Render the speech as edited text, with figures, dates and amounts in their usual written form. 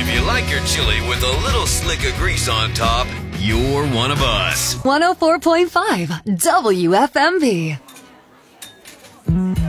If you like your chili with a little slick of grease on top, you're one of us. 104.5 WFMV.